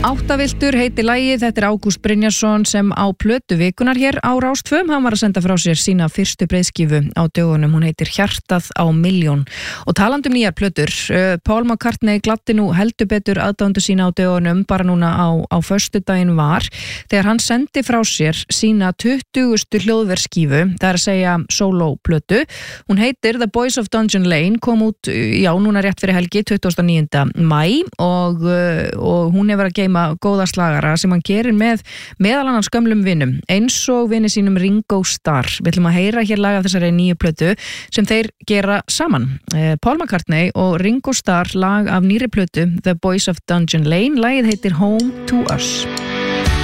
Áttaviltur heitir lagið, þetta Ágúst Brynjarsson sem á plötu vikunar hér á Rás 2, hann var að senda frá sér sína fyrstu breiðskífu á dögunum, hún heitir Hjartað á milljón. Og talandi nýjar plötur, Paul McCartney gladdi nú heldur betur aðdáendur sína á dögunum bara núna á föstudaginn var, þegar hann sendi frá sér sína 20. hljóðverskífu, það að segja sóló plötu, hún heitir The Boys of Dungeon Lane, kom út, já, núna rétt fyrir helgi, 29. maí og hún hefur að geyma góða slagara sem hann gerir með meðal annars gömlum vinum eins og vini sínum Ringo Starr. Við ætlum að heyra hér lag af þessari nýju plötu sem þeir gera saman. Paul McCartney og Ringo Starr, lag af nýri plötu The Boys of Dungeon Lane, lagið heitir Home to Us.